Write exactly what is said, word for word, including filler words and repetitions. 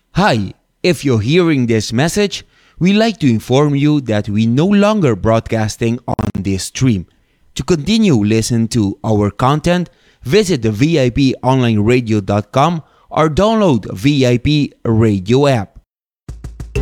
Hi, if you're hearing this message, we'd like to inform you that we no longer broadcasting on this stream. To continue listen to our content, visit the V I P online radio dot com or download V I P radio app.